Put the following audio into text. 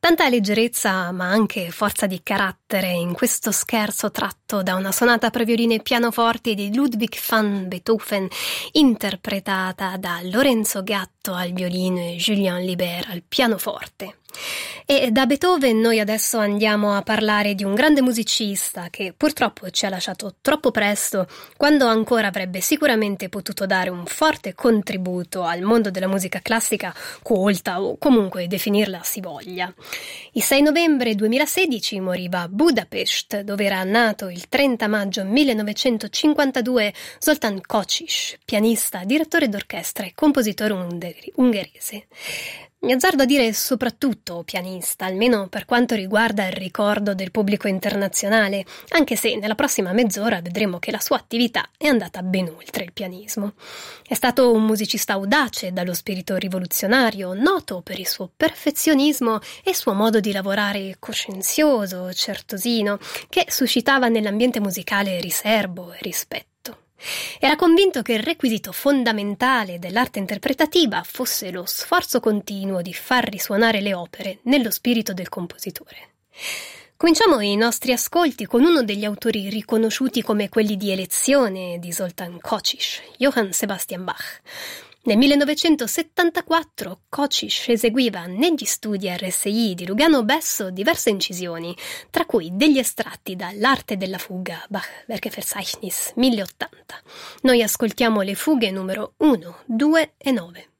Tanta leggerezza ma anche forza di carattere in questo scherzo tratto da una sonata per violino e pianoforte di Ludwig van Beethoven, interpretata da Lorenzo Gatto al violino e Julien Libert al pianoforte. E da Beethoven noi adesso andiamo a parlare di un grande musicista che purtroppo ci ha lasciato troppo presto, quando ancora avrebbe sicuramente potuto dare un forte contributo al mondo della musica classica, colta o comunque definirla si voglia. Il 6 novembre 2016 moriva a Budapest, dove era nato il 30 maggio 1952 Zoltán Kocsis, pianista, direttore d'orchestra e compositore ungherese. Mi azzardo a dire soprattutto pianista, almeno per quanto riguarda il ricordo del pubblico internazionale, anche se nella prossima mezz'ora vedremo che la sua attività è andata ben oltre il pianismo. È stato un musicista audace dallo spirito rivoluzionario, noto per il suo perfezionismo e il suo modo di lavorare coscienzioso, certosino, che suscitava nell'ambiente musicale riserbo e rispetto. Era convinto che il requisito fondamentale dell'arte interpretativa fosse lo sforzo continuo di far risuonare le opere nello spirito del compositore. Cominciamo i nostri ascolti con uno degli autori riconosciuti come quelli di elezione di Zoltán Kocsis, Johann Sebastian Bach. Nel 1974 Kocsis eseguiva negli studi RSI di Lugano Besso diverse incisioni, tra cui degli estratti dall'Arte della fuga, Bach Werkeverzeichnis 1080. Noi ascoltiamo le fughe numero 1, 2 e 9.